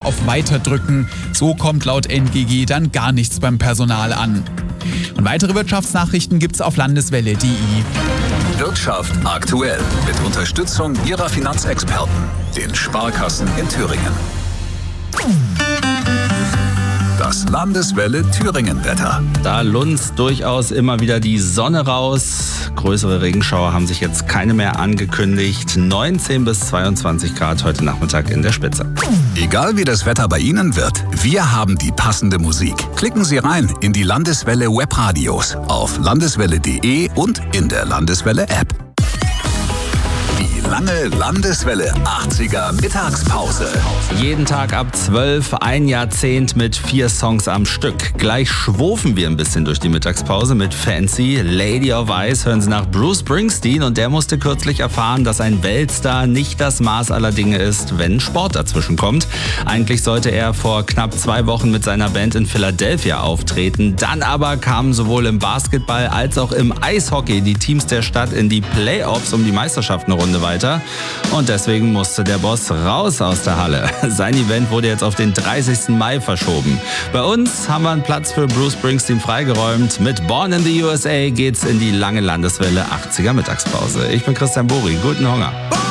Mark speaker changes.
Speaker 1: auf Weiter drücken. So kommt laut NGG dann gar nichts beim Personal an. Und weitere Wirtschaftsnachrichten gibt's auf landeswelle.de.
Speaker 2: Wirtschaft aktuell mit Unterstützung Ihrer Finanzexperten, den Sparkassen in Thüringen. Das Landeswelle Thüringen-Wetter.
Speaker 3: Da lunzt durchaus immer wieder die Sonne raus. Größere Regenschauer haben sich jetzt keine mehr angekündigt. 19 bis 22 Grad heute Nachmittag in der Spitze.
Speaker 2: Egal wie das Wetter bei Ihnen wird, wir haben die passende Musik. Klicken Sie rein in die Landeswelle Webradios auf landeswelle.de und in der Landeswelle App. Die lange Landeswelle 80er Mittagspause.
Speaker 3: Jeden Tag ab 12, ein Jahrzehnt mit 4 Songs am Stück. Gleich schwufen wir ein bisschen durch die Mittagspause mit Fancy. Lady of Ice hören Sie nach Bruce Springsteen und der musste kürzlich erfahren, dass ein Weltstar nicht das Maß aller Dinge ist, wenn Sport dazwischen kommt. Eigentlich sollte er vor knapp 2 Wochen mit seiner Band in Philadelphia auftreten. Dann aber kamen sowohl im Basketball als auch im Eishockey die Teams der Stadt in die Playoffs um die Meisterschaft eine Runde weiter. Und deswegen musste der Boss raus aus der Halle. Sein Event wurde jetzt auf den 30. Mai verschoben. Bei uns haben wir einen Platz für Bruce Springsteen freigeräumt. Mit Born in the USA geht's in die lange Landeswelle 80er Mittagspause. Ich bin Christian Bori. Guten Hunger.